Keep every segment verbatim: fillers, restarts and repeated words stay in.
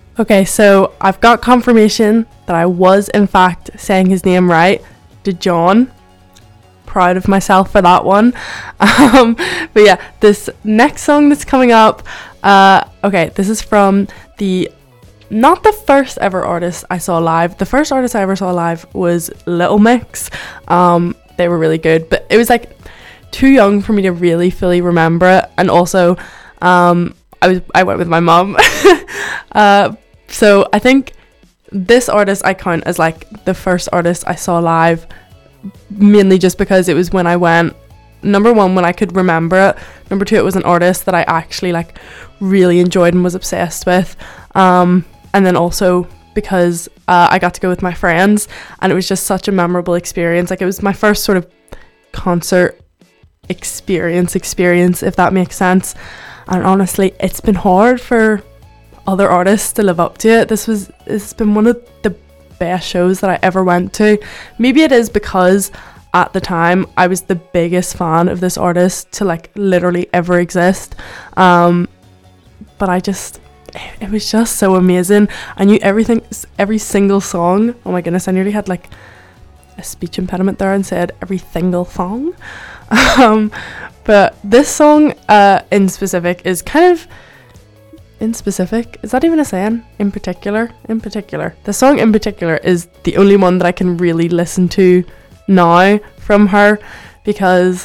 Okay, so I've got confirmation that I was in fact saying his name right. Djonn. Proud of myself for that one. Um, but yeah, this next song that's coming up, uh, okay, this is from the, not the first ever artist I saw live. The first artist I ever saw live was Little Mix. Um, they were really good, but it was like too young for me to really fully remember it. And also, um, I was I went with my mum. uh, so I think this artist I count as like the first artist I saw live, mainly just because it was when I went, number one, when I could remember it, number two, it was an artist that I actually like really enjoyed and was obsessed with, um, and then also because uh, I got to go with my friends, and it was just such a memorable experience. Like, it was my first sort of concert experience experience if that makes sense. And honestly, it's been hard for other artists to live up to it. This was it's been one of the best shows that I ever went to. Maybe it is because at the time I was the biggest fan of this artist to like literally ever exist, um but I just it was just so amazing. I knew everything, every single song. Oh my goodness, I nearly had like a speech impediment there and said every single song. um but this song uh in specific is kind of in specific is that even a saying? In particular in particular the song in particular is the only one that I can really listen to now from her, because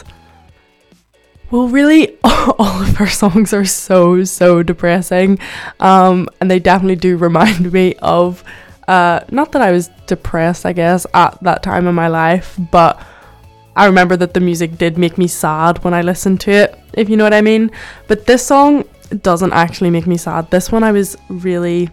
well really all of her songs are so so depressing, um and they definitely do remind me of uh not that I was depressed I guess at that time in my life, but I remember that the music did make me sad when I listened to it, if you know what I mean. But this song doesn't actually make me sad. This one I was really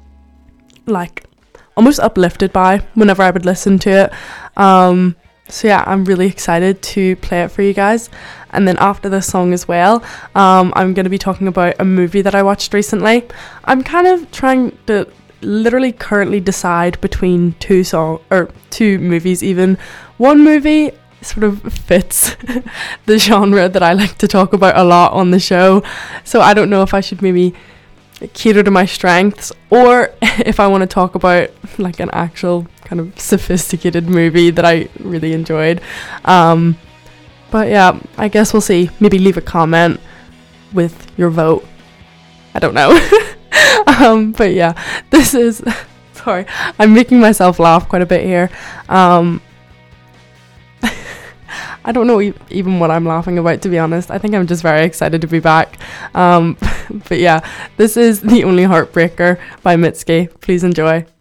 like almost uplifted by whenever I would listen to it. Um, so yeah, I'm really excited to play it for you guys. And then after this song as well, um, I'm going to be talking about a movie that I watched recently. I'm kind of trying to literally currently decide between two song or two movies even. One movie sort of fits the genre that I like to talk about a lot on the show, so I don't know if I should maybe cater to my strengths or if I want to talk about like an actual kind of sophisticated movie that I really enjoyed. Um but yeah, I guess we'll see. Maybe leave a comment with your vote, I don't know. um but yeah, this is sorry, I'm making myself laugh quite a bit here. um I don't know e- even what I'm laughing about, to be honest. I think I'm just very excited to be back. Um, but yeah, this is The Only Heartbreaker by Mitski. Please enjoy.